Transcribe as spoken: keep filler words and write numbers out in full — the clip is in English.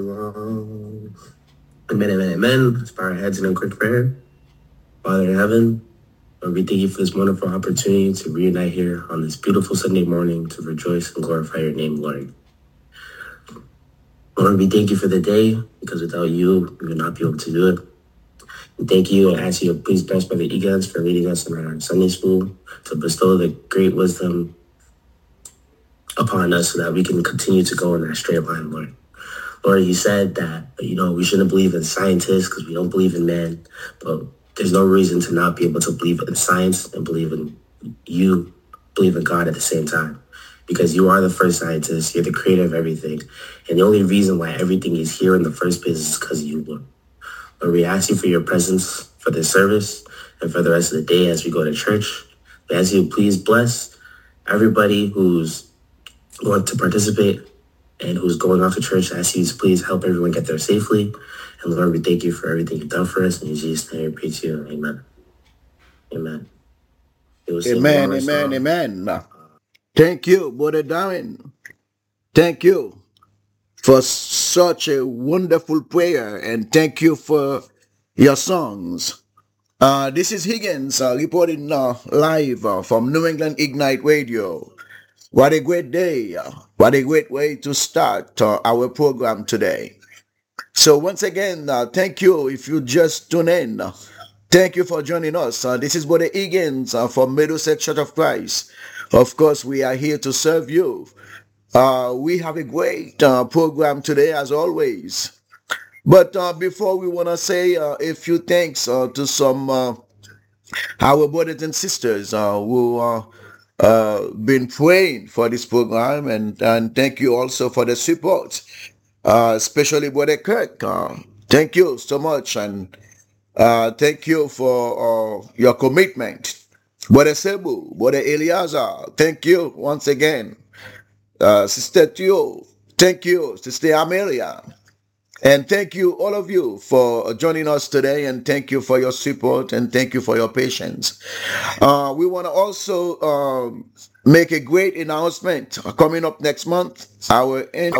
Amen, amen, amen. Let's bow our heads in a quick prayer. Father in heaven, Lord, we thank you for this wonderful opportunity to reunite here on this beautiful Sunday morning to rejoice and glorify your name, Lord. Lord, we thank you for the day, because without you, we would not be able to do it. We thank you and ask you to please bless Brother Egans for leading us in our Sunday school, to bestow the great wisdom upon us so that we can continue to go in that straight line, Lord. Lord, you said that, you know, we shouldn't believe in scientists because we don't believe in man, but there's no reason to not be able to believe in science and believe in you, believe in God at the same time. Because you are the first scientist, you're the creator of everything. And the only reason why everything is here in the first place is because of you, Lord. Lord, we ask you for your presence for this service and for the rest of the day as we go to church. We ask you to please bless everybody who's going to participate and who's going off to church. I ask you to please help everyone get there safely. And Lord, we thank you for everything you've done for us. In Jesus' name we pray to you. Amen. Amen. Amen, amen, amen. Thank you, Brother Darwin. Thank you for such a wonderful prayer, and thank you for your songs. Uh, this is Higgins uh, reporting uh, live uh, from New England Ignite Radio. What a great day. uh, What a great way to start uh, our program today. So once again, uh, thank you if you just tune in. Uh, Thank you for joining us. Uh, this is Brother Higgins uh, from Middlesex Church of Christ. Of course, we are here to serve you. Uh, we have a great uh, program today, as always. But uh, before we want to say uh, a few thanks uh, to some uh, our brothers and sisters uh, who are uh, been praying for this program, and, and thank you also for the support, uh, especially Brother Kirk. Uh, thank you so much, and uh, thank you for uh, your commitment. Brother Sebu, Brother Eliazar, thank you once again. Uh, Sister Tio, thank you. Sister Amelia, and thank you, all of you, for joining us today, and thank you for your support, and thank you for your patience. Uh, we want to also um, make a great announcement coming up next month. Our end